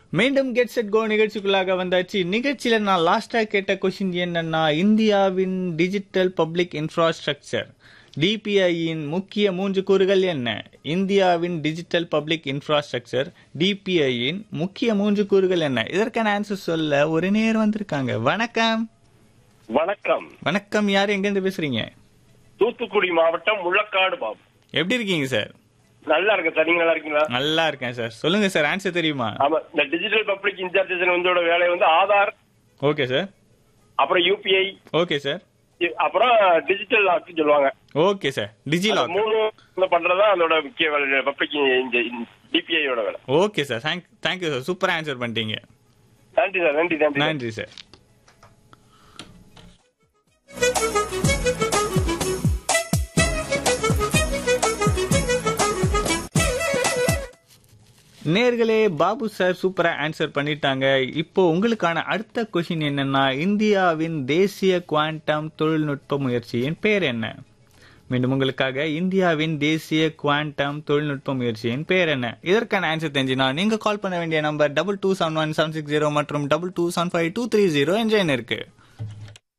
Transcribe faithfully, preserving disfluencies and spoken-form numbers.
மீண்டும் get set go நிகழ்ச்சிக்குள்ளாக வந்தாச்சு. நிகழ்ச்சியில நான் லாஸ்டா கேட்ட கொஸ்டின் என்னன்னா, இந்தியாவின் டிஜிட்டல் பப்ளிக் இன்ஃப்ராஸ்ட்ரக்சர் டிபிஐயின் முக்கிய மூன்று கூறுகள் என்ன? இந்தியாவின் டிஜிட்டல் பப்ளிக் இன்ஃப்ராஸ்ட்ரக்சர் டிபிஐயின் முக்கிய மூன்று கூறுகள் என்ன? இதற்கான ஆன்சர் சொல்ல ஒரு நேர் வந்திருக்காங்க. வணக்கம். வணக்கம். வணக்கம். யார் எங்க இருந்து பேசுறீங்க? தூத்துக்குடி மாவட்டம் முள்ளக்காடு பாபு. எப்படி இருக்கீங்க சார்? நல்லா இருக்கேன் சார். நீங்க நல்லா இருக்கீங்களா? நல்லா இருக்கேன் சார். சொல்லுங்க சார், ஆன்சர் தெரியுமா? ஆமா, இந்த டிஜிட்டல் பப்ளிக் இன்ஃப்ராஸ்ட்ரக்சர் வந்து வேலை வந்து ஆதார். Okay sir. அப்புறம் யூபிஐ. Okay sir. அப்புறம் டிஜிட்டல் லாக் சொல்லுவாங்க. Okay sir. டிஜி லாக் மூணு பண்றதா அதோட முக்கிய வேலை, பப்ளிக் டிபிஐயோட வேலை. Okay sir. Thank thank you sir. சூப்பரா ஆன்சர் பண்ணிட்டீங்க. நன்றி சார். நன்றி நன்றி நன்றி சார். நேர்களே, பாபு சார் சூப்பரா ஆன்சர் பண்ணிட்டாங்க. இப்போ உங்களுக்கான அடுத்த கொஸ்டின் என்னன்னா, இந்தியாவின் தேசிய குவாண்டம் தொழில்நுட்ப முயற்சியின் பேர் என்ன? மீண்டும் உங்களுக்காக, இந்தியாவின் தேசிய குவாண்டம் தொழில்நுட்ப முயற்சியின் பேர் என்ன? இதற்கான ஆன்சர் தெரிஞ்சுனா நீங்க கால் பண்ண வேண்டிய number double two seven one seven six zero மற்றும் double two seven five two three zero என்ற எண் இருக்கு.